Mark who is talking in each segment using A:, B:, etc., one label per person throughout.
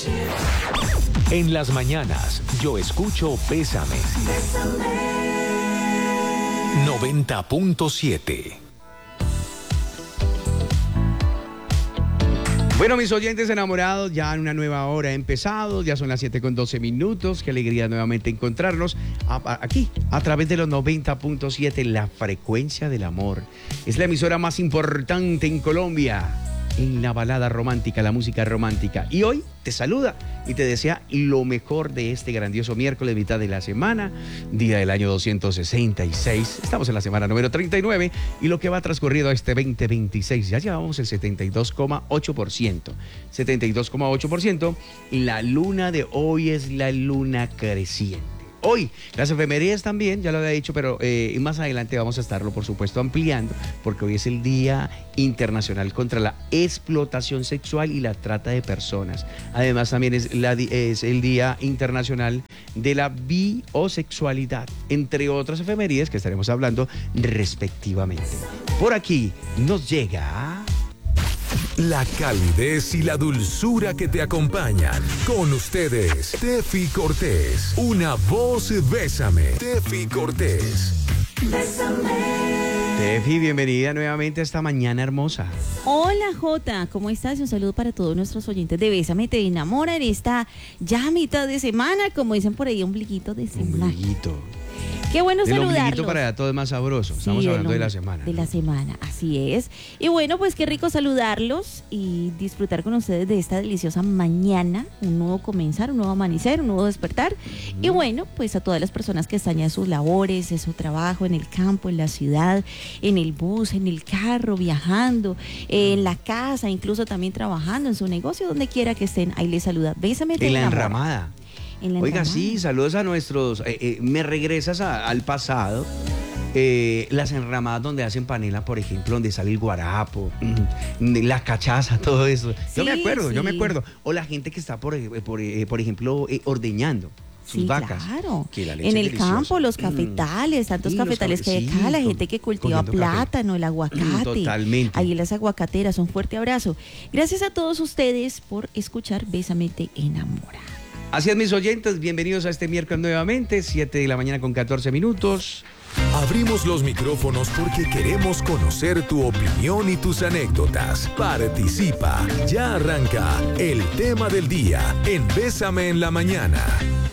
A: En las mañanas, yo escucho Bésame. 90.7.
B: Bueno, mis oyentes enamorados, ya en una nueva hora ha empezado, ya son las 7:12. Qué alegría nuevamente encontrarnos aquí, a través de los 90.7, la frecuencia del amor. Es la emisora más importante en Colombia, en la balada romántica, la música romántica. Y hoy te saluda y te desea lo mejor de este grandioso miércoles, mitad de la semana, día del año 266. Estamos en la semana número 39 y lo que va transcurrido a este 2026. Ya llevamos el 72,8%. 72,8%. La luna de hoy es la luna creciente. Hoy, las efemérides también, ya lo había dicho, pero más adelante vamos a estarlo, por supuesto, ampliando, porque hoy es el Día Internacional contra la Explotación Sexual y la Trata de Personas. Además, también es el Día Internacional de la Bisexualidad, entre otras efemérides que estaremos hablando respectivamente. Por aquí nos llega...
A: La calidez y la dulzura que te acompañan. Con ustedes, Tefi Cortés. Una voz Bésame. Tefi Cortés.
C: Bésame.
B: Tefi, bienvenida nuevamente a esta mañana hermosa.
D: Hola Jota, ¿cómo estás? Un saludo para todos nuestros oyentes de Bésame, te enamora en esta ya mitad de semana, como dicen por ahí, ombliguito de semana.
B: Ombliguito.
D: Qué bueno
B: El
D: saludarlos.
B: ombliguito para allá todo es más sabroso. Estamos hablando de la semana.
D: De la semana, así es. Y bueno, pues qué rico saludarlos y disfrutar con ustedes de esta deliciosa mañana. Un nuevo comenzar, un nuevo amanecer, un nuevo despertar. Y bueno, pues a todas las personas que están ya en sus labores, en su trabajo, en el campo, en la ciudad, en el bus, en el carro, viajando, en la casa, incluso también trabajando en su negocio, donde quiera que estén. Ahí les saluda Bésame.
B: En la enramada. Oiga,
D: enramada.
B: sí, saludos a nuestros... me regresas al pasado. Las enramadas donde hacen panela, por ejemplo, donde sale el guarapo, la cachaza, todo eso. Yo me acuerdo. O la gente que está, por ejemplo, ordeñando sus vacas.
D: Claro.
B: Que la leche
D: en
B: es
D: el
B: deliciosa.
D: campo, los cafetales, tantos
B: Sí,
D: cafetales que hay acá, la gente que cultiva plátano, el aguacate.
B: Totalmente.
D: Ahí las aguacateras, un fuerte abrazo. Gracias a todos ustedes por escuchar Bésame te enamora.
B: Así es, mis oyentes, bienvenidos a este miércoles nuevamente, 7:14 a.m.
A: Abrimos los micrófonos porque queremos conocer tu opinión y tus anécdotas. Participa. Ya arranca el tema del día en Bésame en la mañana.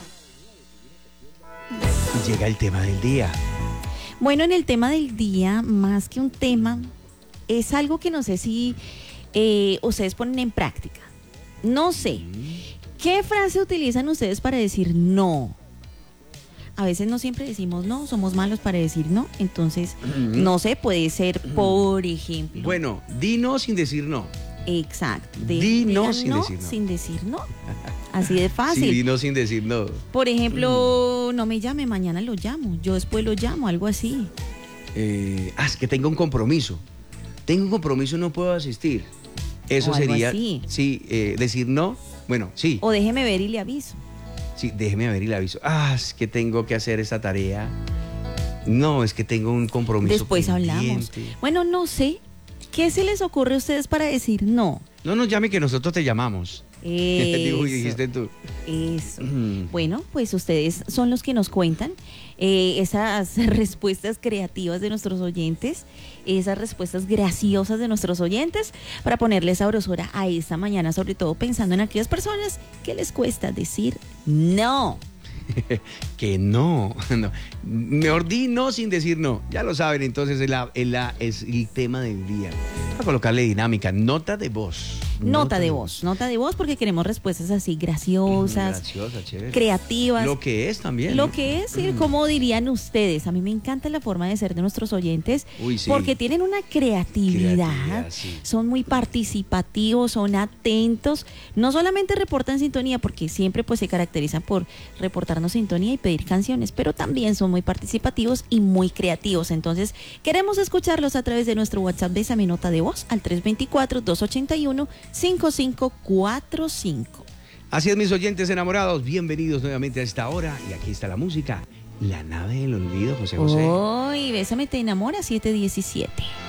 B: Llega el tema del día.
D: Bueno, en el tema del día, más que un tema, es algo que no sé si ustedes ponen en práctica. No sé. ¿Qué frase utilizan ustedes para decir no? A veces no siempre decimos no, somos malos para decir no. Entonces, no sé, puede ser, por ejemplo.
B: Bueno, di no sin decir no.
D: Exacto.
B: Di no sin decir no.
D: Sin decir no. Así de fácil.
B: Sí, di no sin decir no.
D: Por ejemplo, no me llame, mañana lo llamo. Yo después lo llamo, algo así.
B: Es que tengo un compromiso. Tengo un compromiso, no puedo asistir. Eso
D: O algo
B: sería,
D: así.
B: sí, decir no. Bueno, sí.
D: O déjeme ver y le aviso.
B: Sí, déjeme ver y le aviso. Es que tengo que hacer esta tarea. No, es que tengo un compromiso
D: Después
B: pendiente.
D: hablamos. Bueno, no sé. ¿Qué se les ocurre a ustedes para decir no?
B: No nos llame que nosotros te llamamos. Digo, dijiste tú.
D: Eso. Bueno, pues ustedes son los que nos cuentan esas respuestas creativas de nuestros oyentes, esas respuestas graciosas de nuestros oyentes, para ponerle sabrosura a esta mañana, sobre todo pensando en aquellas personas que les cuesta decir no.
B: Que no. Mejor di no sin decir no. Ya lo saben, entonces es el tema del día. Voy a colocarle dinámica, nota de voz.
D: Nota de voz, porque queremos respuestas así graciosas,
B: chévere.
D: Creativas.
B: Lo que es también.
D: Lo que es, como dirían ustedes. A mí me encanta la forma de ser de nuestros oyentes,
B: sí.
D: porque tienen una creatividad,
B: sí.
D: Son muy participativos, son atentos, no solamente reportan sintonía, porque siempre pues se caracterizan por reportarnos sintonía y pedir canciones, pero también son muy participativos y muy creativos. Entonces, queremos escucharlos a través de nuestro WhatsApp de Bésame Nota de Voz al 324-281-5545.
B: Así es, mis oyentes enamorados, bienvenidos nuevamente a esta hora. Y aquí está la música, La Nave del Olvido, José José.
D: Hoy, Bésame te enamora, 7:17.